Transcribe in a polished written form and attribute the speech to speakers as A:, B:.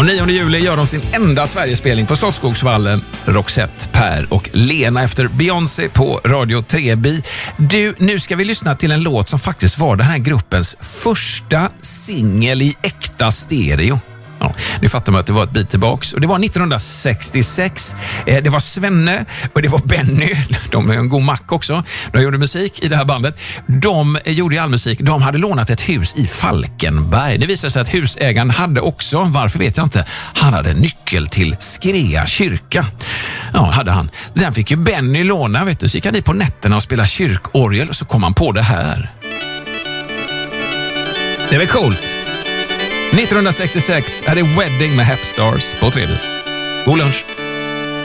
A: Och 9 juli gör de sin enda Sverigespelning på Slottsskogsvallen. Roxette, Per och Lena efter Beyoncé på Radio 3B. Du, nu ska vi lyssna till en låt som faktiskt var den här gruppens första singel i äkta stereo. Ja, nu fattar man att det var ett bit tillbaks. Och det var 1966. Det var Svenne och det var Benny. De är en god mack också. De gjorde musik i det här bandet. De gjorde all musik. De hade lånat ett hus i Falkenberg. Det visade sig att husägaren hade också, varför vet jag inte, han hade nyckel till Skrea kyrka. Ja, hade han. Den fick ju Benny låna, vet du. Så gick han dit på nätterna och spelade kyrkorgel och så kom han på det här. Det är väl coolt? 1966 är det Wedding med Hepstars på 3. God lunch.